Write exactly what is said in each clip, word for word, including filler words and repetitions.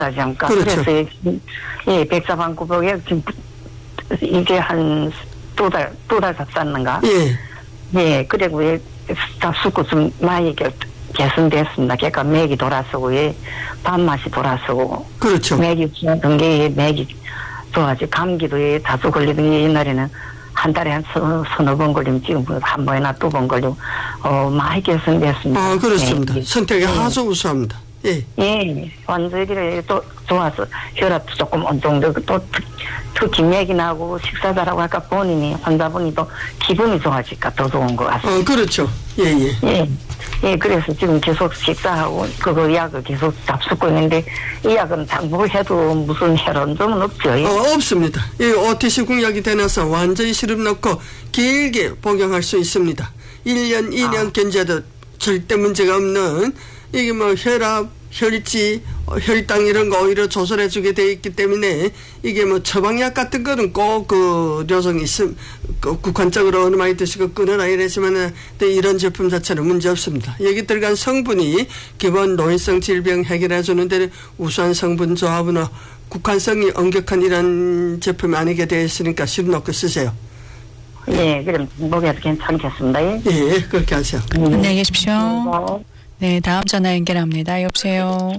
하지 않을까. 그렇죠. 그래서 예, 백사방구복에 지금 이게 한 두 달, 두 달 샀었는가. 예. 예, 그리고 예, 잡수고 좀 많이 개, 개선됐습니다. 그러니까 맥이 돌아서고, 예, 밥맛이 돌아서고. 그렇죠. 맥이 좋았던 게, 예, 맥이 좋아지. 감기도 예, 다수 걸리던 게 옛날에는 한 달에 한 서, 서너 번 걸리면 지금 한 번이나 두 번 걸리고, 어, 많이 개선됐습니다. 아, 그렇습니다. 예. 선택이 예. 아주 우수합니다. 예. 예, 완전히 또 좋아서 혈압도 조금 안정되고 또 특, 특히 맥이 나고 식사 잘하고 아까 본인이 환자분이 또 기분이 좋아지니까 더 좋은 것 같습니다. 어, 그렇죠. 예, 예. 예, 예, 그래서 지금 계속 식사하고 그거 약을 계속 잡수고 있는데 이 약은 장복해도 무슨 혈흔점은 없죠. 예. 어, 없습니다. 이 오티씨 공약이 되나서 완전히 시럽 넣고 길게 복용할 수 있습니다. 일 년, 이 년 아. 견뎌도 절대 문제가 없는 이게 뭐 혈압, 혈지, 혈당 이런 거 오히려 조절해주게 돼 있기 때문에 이게 뭐 처방약 같은 거는 꼭 그 여성이 있음, 그 국한적으로 어느 많이 드시고 끊어라 이랬지만은 이런 제품 자체는 문제 없습니다. 여기 들어간 성분이 기본 노인성 질병 해결해 주는 데 우수한 성분 조합으로 국한성이 엄격한 이런 제품이 아니게 되어 있으니까 시름 넣고 쓰세요. 예, 그럼 목에도 괜찮겠습니다. 예, 예, 그렇게 하세요. 음. 안녕히 계십시오. 네, 다음 전화 연결합니다. 여보세요.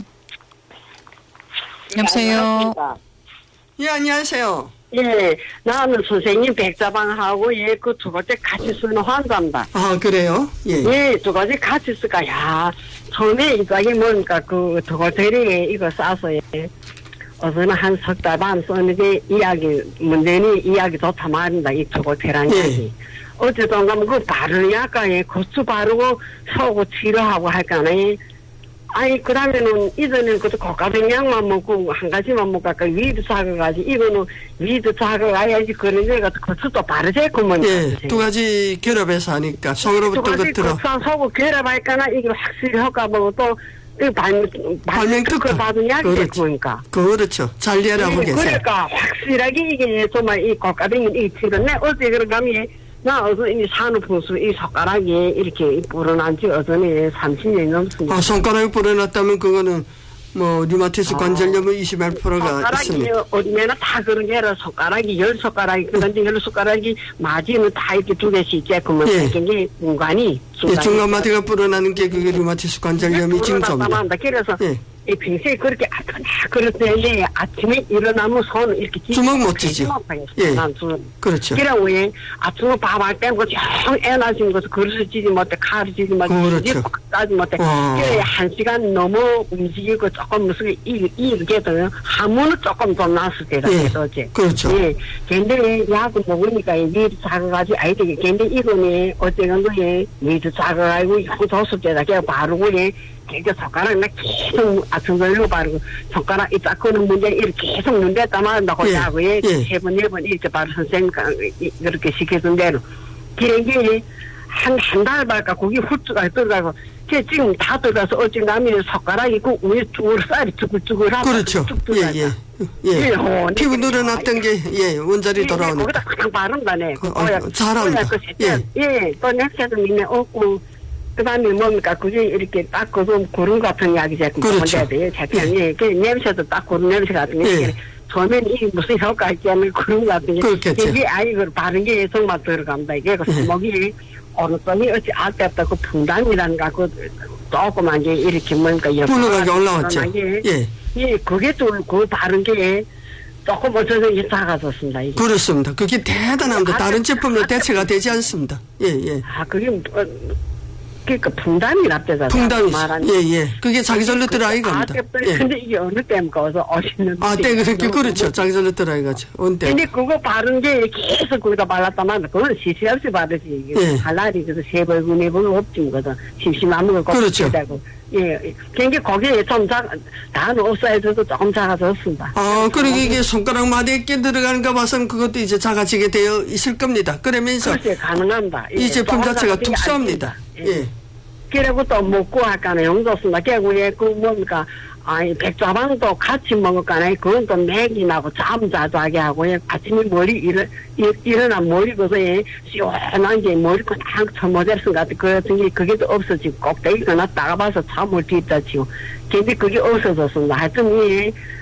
여보세요. 예, 안녕하세요. 예, 나는 선생님 백자방하고 예, 그 두 가지 같이 쓰는 환자입니다. 아, 그래요? 예. 예, 두 가지 같이 쓰까, 야, 처음에 이거이 뭔가 그 두 가지에 이거 싸서 예, 어서는 한 석 달 반 쓰는 게 이야기, 문제니 이야기 좋다 말입니다. 이 두 가지란 이야기. 예. 어쨌든 가면 그 바르는 약간에 고추 바르고 서고 치료하고 할까네. 아니 그 다음에는 이전에는 그것도 고가된 약만 먹고 한 가지만 먹고 아까 위도 작아가지 이거는 위도 작아가야지 그런 데가 고추도 바르겠구먼. 예, 두 가지 결합해서 하니까 속으로부터 겉으로. 국산 서고 결합할까나 이게 확실히 효과 보고 또 발명 특허 받은 약이 보니까. 그렇죠. 잘 이해하고 계세요. 그러니까 확실하게 이게 정말 이 고가된 이 치료네 어제 그러가면 나 어서 이 산후부수 이 손가락에 이렇게 불어난 지 어전에 삼십 년이 넘습니다. 아, 손가락에 불어났다면 그거는 뭐 류마티스 관절염은 이십팔 퍼센트가 있습니다. 손가락이 어디면은 다 그런 게 아니라 손가락이 열 손가락이 그런데 열 손가락이 마디는 다 이렇게 두 개씩 있게끔 예. 이게 중간이 예, 중간 마디가 불어나는 게 그게 류마티스 관절염이 징조입니다. 그래서 예. 이 평소에 그렇게 아프다 그랬는데 아침에 일어나면 손을 이렇게 주먹 못 쥐죠. 예. 그렇죠. 그래 왜 아침에 밥할 때 그 정 애나진 것을 그릇을 쥐지 못해 칼을 쥐지 못해 그렇죠. 까지 못해 그래 한 시간 넘어 움직이고 조금 무슨 이렇게 돼요. 하면은 조금 더 나았을 때다. 예. 어제. 그렇죠. 예. 근데 약을 먹으니까 이 작아가지고 아이들이 근데 이거는 어쨌건 거에 위도 작아가지고 형 줬을 때다. 그냥 바르고 예. 이게 손가락 나 계속 아픈 걸로 바르고 손가락 이 닦고는 문제 이렇게 계속 눈댔다 말한다고 예. 하고 예. 예. 세 번, 네 번 이렇게 바로 선생님 그렇게 시켜준 대로 그런 게 한 한 달 발까 거기 훌쩍 들어가고 지금 다 들어가서 어찌나면 손가락이 그 위에 쭉 쌀이 쭈글쭈글하고 그렇죠. 예, 예. 예. 예. 어, 피부 늘어났던 게 예, 원자리 돌아오니까. 거기다 그냥 바른다네. 어, 어, 잘합니다. 예. 예. 또 냄새도 있네 없고 그 다음에 뭡니까, 그게 이렇게 닦고 좀 구름 같은 약이 자꾸 그렇죠. 돼요. 예. 그 냄새도 딱 구름 냄새 같은 게. 예. 처음에는 이게 무슨 효과 있지 않는 구름 같은 게. 그렇겠죠. 이게 아이걸 바른 게 정말 들어간다. 이게 그 목이 어느 쪽이 어찌 알 때 없다. 그 풍당이라는 거, 그 조그만 게 이렇게 뭔가 불어나게 올라왔죠. 예. 예, 그게 또 그 바른 게 조금 어쩌서 이게 작아졌습니다. 이게. 그렇습니다. 그게 대단합니다. 다른 제품으로 대체가 되지 않습니다. 예, 예. 아, 그게, 어, 그러니까 풍담이 납대잖아요. 풍담이. 예, 예. 그게 자기 절로 들어가기 갑니다. 예. 근데 이게 어느 때입니까? 어서 오시는. 아, 때, 그렇게, 그렇죠. 자기 절로 들어가기가죠. 언 때. 근데 그거 바른 게 계속 거기다 발랐다만, 그건 시시 없이 바르지. 예. 할 날이 그래서 세 벌, 네 벌 없지, 거든. 심심하면 거 그렇죠. 예. 그게 거기에 좀 작, 다는 옵사이드도 조금 작아졌습니다. 아, 그리고 이게 손가락 마디에 끼 들어가는가 봐서는 그것도 이제 작아지게 되어 있을 겁니다. 그러면서. 그렇게 가능합니다. 이 제품 자체가 특수합니다. 예. 그리고 또 먹고 할까는 용도습니다. 결국에 그 뭡니까 아니, 백좌방도 같이 먹을까네. 그건 또 맥이 나고 잠 자자게 하고, 아침에 머리 일어, 일, 일어나 머리 그서, 시원한 게 머리 그냥 처모델슨 같은 거 같은 게 그게 또 없어지고, 꼭대기 그나 따가봐서 잠을 뒤집다 치고. 근데 그게 없어졌습니다. 하여튼, 이,